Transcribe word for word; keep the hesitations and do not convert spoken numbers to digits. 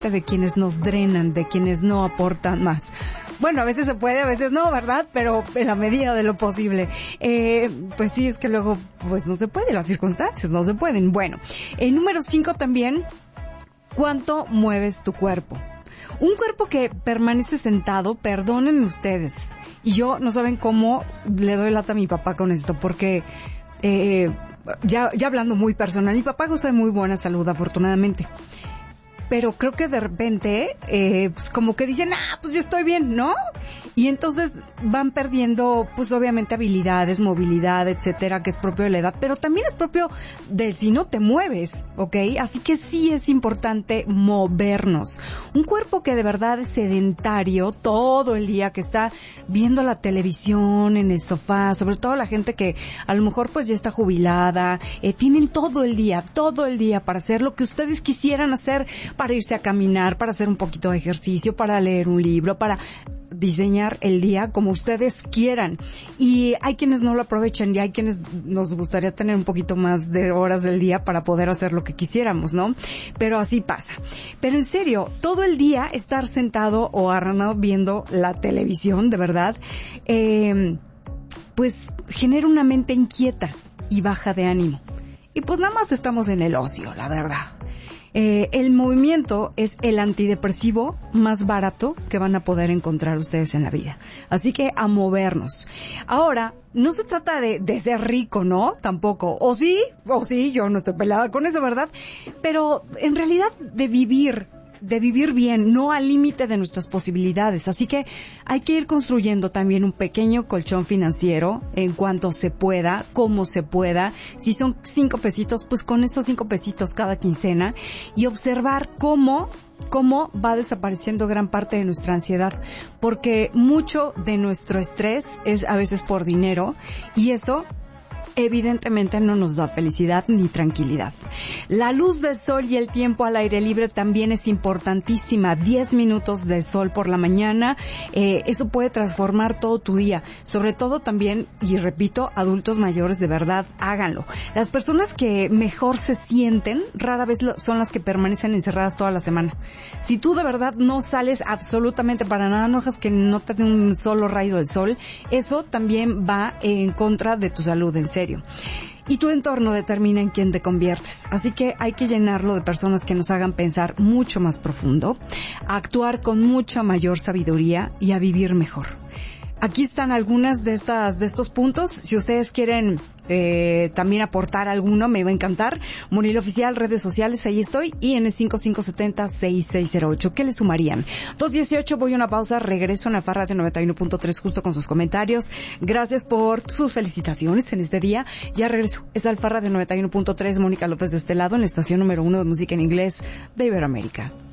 de quienes nos drenan, de quienes no aportan más. Bueno, a veces se puede, a veces no, ¿verdad? Pero en la medida de lo posible. Eh, pues sí, es que luego, pues no se puede, las circunstancias no se pueden. Bueno, el número cinco también, ¿cuánto mueves tu cuerpo? Un cuerpo que permanece sentado, perdónenme ustedes, y yo no saben cómo le doy lata a mi papá con esto, porque eh, ya, ya hablando muy personal, mi papá goza de muy buena salud, afortunadamente. Pero creo que de repente, eh, pues como que dicen, ah, pues yo estoy bien, ¿no? Y entonces van perdiendo, pues obviamente habilidades, movilidad, etcétera, que es propio de la edad, pero también es propio del si no te mueves, ¿ok? Así que sí es importante movernos. Un cuerpo que de verdad es sedentario todo el día, que está viendo la televisión en el sofá, sobre todo la gente que a lo mejor pues ya está jubilada, eh, tienen todo el día, todo el día para hacer lo que ustedes quisieran hacer, para irse a caminar, para hacer un poquito de ejercicio, para leer un libro, para diseñar el día como ustedes quieran. Y hay quienes no lo aprovechan y hay quienes nos gustaría tener un poquito más de horas del día para poder hacer lo que quisiéramos, ¿no? Pero así pasa. Pero en serio, todo el día estar sentado o arranado viendo la televisión, de verdad, eh, pues genera una mente inquieta y baja de ánimo. Y pues nada más estamos en el ocio, la verdad. Eh, el movimiento es el antidepresivo más barato que van a poder encontrar ustedes en la vida. Así que a movernos. Ahora, no se trata de, de ser rico, ¿no? Tampoco. O sí, o sí, yo no estoy pelada con eso, ¿verdad? Pero en realidad de vivir, de vivir bien, no al límite de nuestras posibilidades. Así que hay que ir construyendo también un pequeño colchón financiero en cuanto se pueda, como se pueda. Si son cinco pesitos, pues con esos cinco pesitos cada quincena, y observar cómo cómo va desapareciendo gran parte de nuestra ansiedad, porque mucho de nuestro estrés es a veces por dinero, y eso evidentemente no nos da felicidad ni tranquilidad. La luz del sol y el tiempo al aire libre también es importantísima. diez minutos de sol por la mañana, eh, eso puede transformar todo tu día. Sobre todo también, y repito, adultos mayores, de verdad, háganlo. Las personas que mejor se sienten rara vez lo, son las que permanecen encerradas toda la semana. Si tú de verdad no sales absolutamente para nada, no dejas que no te dé un solo rayo del sol, eso también va en contra de tu salud, en serio. Y tu entorno determina en quién te conviertes. Así que hay que llenarlo de personas que nos hagan pensar mucho más profundo, a actuar con mucha mayor sabiduría y a vivir mejor. Aquí están algunas de estas, de estos puntos. Si ustedes quieren eh, también aportar alguno, me va a encantar. Monil Oficial, redes sociales, ahí estoy. Y en el cinco cinco siete cero, seis seis cero ocho. ¿Qué le sumarían? dos dieciocho, voy a una pausa, regreso en Alfa Radio noventa y uno punto tres justo con sus comentarios. Gracias por sus felicitaciones en este día. Ya regreso. Es Alfa Radio noventa y uno punto tres, Mónica López de este lado, en la estación número uno de música en inglés de Iberoamérica.